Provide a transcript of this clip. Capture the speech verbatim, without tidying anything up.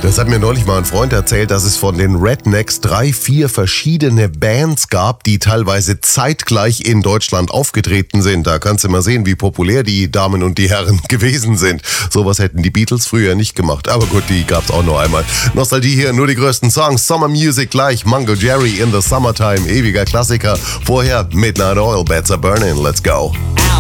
Das hat mir neulich mal ein Freund erzählt, dass es von den Rednecks drei, vier verschiedene Bands gab, die teilweise zeitgleich in Deutschland aufgetreten sind. Da kannst du mal sehen, wie populär die Damen und die Herren gewesen sind. Sowas hätten die Beatles früher nicht gemacht. Aber gut, die gab's auch nur einmal. Nostalgie hier, nur die größten Songs. Summer Music gleich, Mungo Jerry in the Summertime, ewiger Klassiker. Vorher Midnight Oil, Beds Are Burning, let's go.